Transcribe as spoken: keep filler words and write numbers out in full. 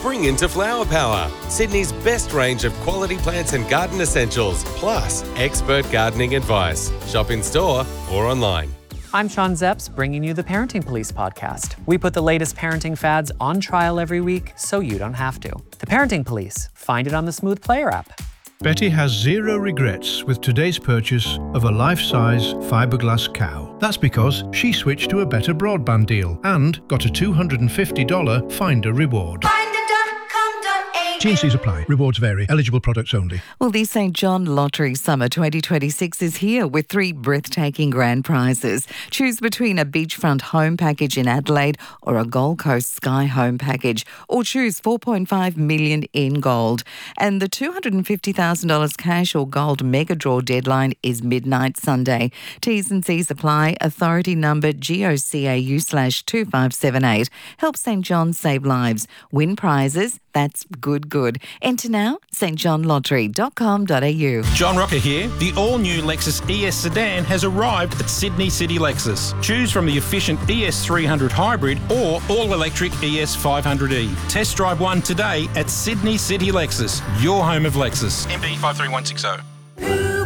spring into flower power. Sydney's best range of quality plants and garden essentials, plus expert gardening advice. Shop in store or online. I'm Sean Zepps, bringing you the Parenting Police podcast. We put the latest parenting fads on trial every week so you don't have to. The Parenting Police. Find it on the Smooth Player app. Betty has zero regrets with today's purchase of a life-size fiberglass cow. That's because she switched to a better broadband deal and got a two hundred fifty dollars Finder reward. T and C's apply. Rewards vary. Eligible products only. Well, the Saint John Lottery Summer twenty twenty-six is here with three breathtaking grand prizes. Choose between a beachfront home package in Adelaide or a Gold Coast Sky home package, or choose four point five million dollars in gold. And the two hundred fifty thousand dollars cash or gold mega draw deadline is midnight Sunday. T's and C's apply. Authority number G O C A U slash two five seven eight. Help Saint John save lives. Win prizes. That's good, good. Enter now, s t john lottery dot com dot a u. John Rocker here. The all-new Lexus E S sedan has arrived at Sydney City Lexus. Choose from the efficient E S three hundred Hybrid or all-electric E S five hundred E. Test drive one today at Sydney City Lexus, your home of Lexus. M P five three one six zero.